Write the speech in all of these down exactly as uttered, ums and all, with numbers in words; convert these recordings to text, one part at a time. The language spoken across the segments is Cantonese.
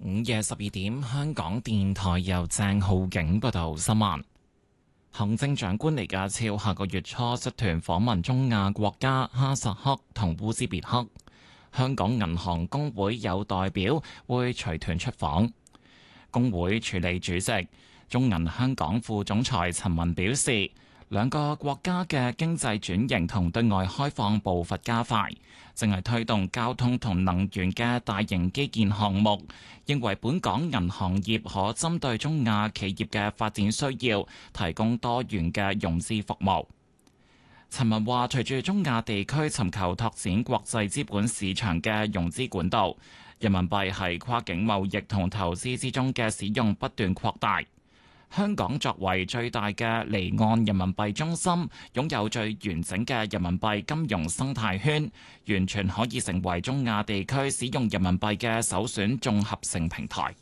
午夜十二點，香港電台由鄭浩景報道新聞。行政長官李家超下個月初率團訪問中亞國家哈薩克同烏茲別克，香港銀行公會有代表會隨團出訪。公會處理主席、中銀香港副總裁陳文表示，兩個國家嘅經濟轉型同對外開放步伐加快，正係推動交通同能源嘅大型基建項目。認為本港銀行業可針對中亞企業嘅發展需要，提供多元嘅融資服務。陳文話，隨住中亞地區尋求拓展國際資本市場嘅融資管道，人民幣係跨境貿易同投資之中嘅使用不斷擴大。香港作為最大嘅離岸人民幣中心，擁有最完整嘅人民幣金融生態圈，完全可以成為中亞地區使用人民幣嘅首選綜合性平台。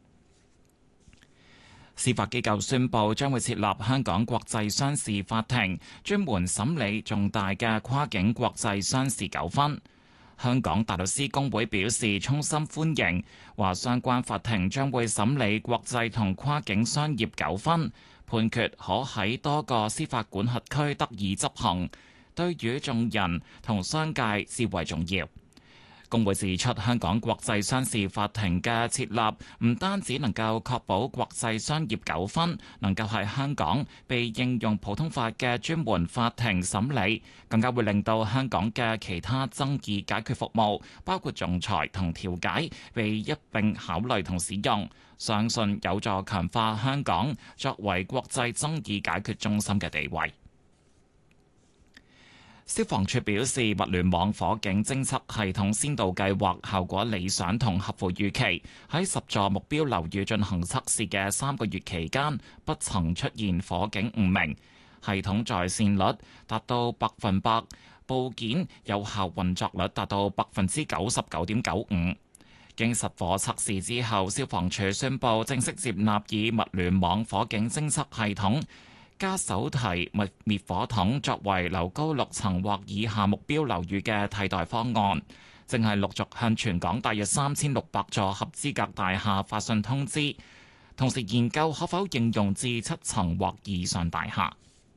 司法機構宣布將會設立香港國際商事法庭，專門審理重大嘅跨境國際商事糾紛。香港大律師公會表示衷心歡迎，話相關法庭將會審理國際同跨境商業糾紛，判決可喺多個司法管轄區得以執行，對於眾人同商界至為重要。公會指出，香港國際商事法庭嘅設立唔單止能夠確保國際商業糾紛能夠喺香港被應用普通法嘅專門法庭審理，更加會令到香港嘅其他爭議解決服務，包括仲裁同調解，被一並考慮同使用。相信有助強化香港作為國際爭議解決中心嘅地位。消防處表示，物聯網火警偵測系統先導計劃效果理想同合乎預期，喺十座目標樓宇進行測試嘅三個月期間，不曾出現火警誤鳴，系統在線率達到百分百，部件有效運作率達到百分之九十九點九五。經實火測試之後，消防處宣布正式接納以物聯網火警偵測系統加手提滅滅火筒作為樓高六層或以下目標樓宇嘅替代方案，正係陸續向全港大約三千六百座合資格大廈發信通知，同時研究可否應用至七層或以上大廈。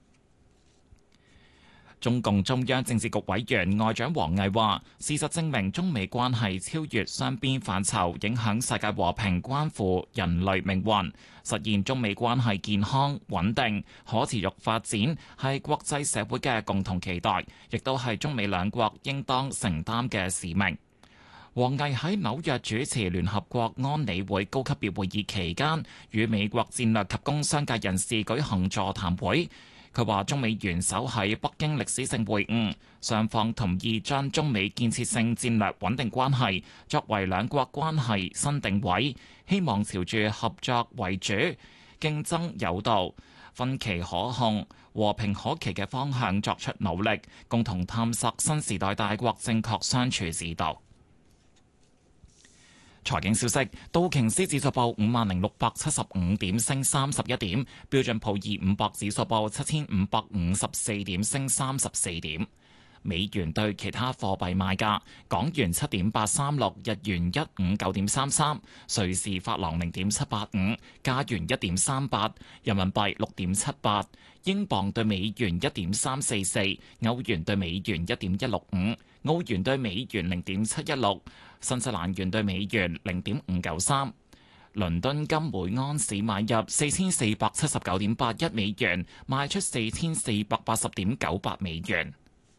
中共中央政治局委員外長王毅話，事實證明中美關係超越雙邊範疇，影響世界和平，關乎人類命運。實現中美關係健康穩定可持續發展係國際社會嘅共同期待，亦都係中美兩國應當承擔嘅使命。王毅喺紐約主持聯合國安理會高級別會議期間，與美國戰略及工商界人士舉行座談會。佢話中美元首喺北京歷史性會晤，雙方同意將中美建設性戰略穩定關係作為兩國關係新定位，希望朝住合作為主、競爭有道、分歧可控、和平可期嘅方向作出努力，共同探索新時代大國正確相處之道。財經消息，道瓊斯指數報五萬零六百七十五點，升三十一點；標準普爾五百指數報七千五百五十四點，升三十四點。美元對其他貨幣賣價：港元七點八三六，日元一五九點三三，瑞士法郎零點七八五，加元一點三八，人民幣六點七八，英鎊對美元一點三四四，歐元對美元一點一六五，澳元對美元零點七一六，新西蘭元對美元零點五九三。倫敦金每安士買入四千四百七十九點八一美元，賣出四千四百八十點九八美元。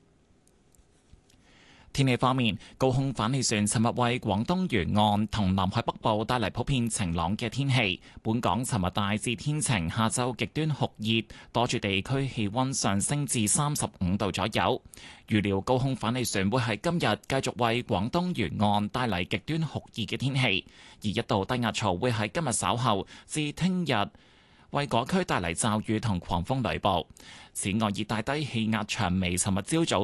天氣方面，高空反氣旋尋日為廣東沿岸同南海北部帶嚟普遍晴朗嘅天氣。本港尋日大致天晴，下晝極端酷熱，多處地區氣溫上升至三十五度左右。預料高空反氣旋會喺今日繼續為廣東沿岸帶嚟極端酷熱嘅天氣，而一道低壓槽會喺今日稍後至聽日為嗰區帶嚟驟雨同狂風雷暴。此外，熱帶低氣壓長尾尋日朝早